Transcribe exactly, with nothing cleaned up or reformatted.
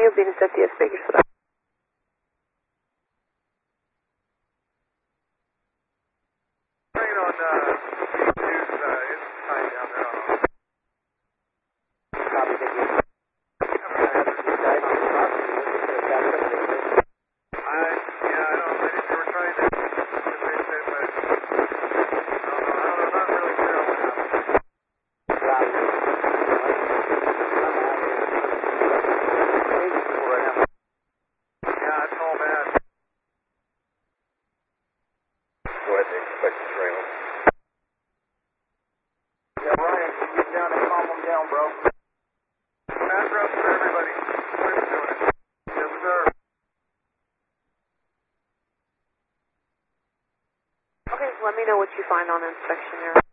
Negative, Venus F D S Bakersfield. Train on, uh, Tuesday, uh, it's tight down there on a... Copy, thank you. I, yeah, I don't know if you were trying to... Let me know what you find on inspection here.